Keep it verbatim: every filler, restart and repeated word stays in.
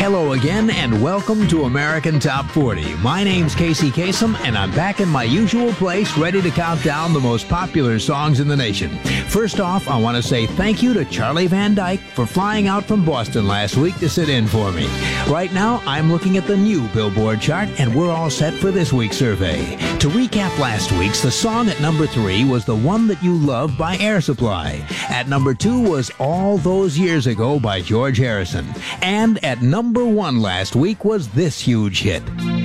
Hello again, and welcome to American Top forty. My name's Casey Kasem, and I'm back in my usual place, ready to count down the most popular songs in the nation. First off, I want to say thank you to Charlie Van Dyke for flying out from Boston last week to sit in for me. Right now, I'm looking at the new Billboard chart, and we're all set for this week's survey. To recap last week's, the song at number three was The One That You Love by Air Supply. At number two was All Those Years Ago by George Harrison. And at number one last week was this huge hit.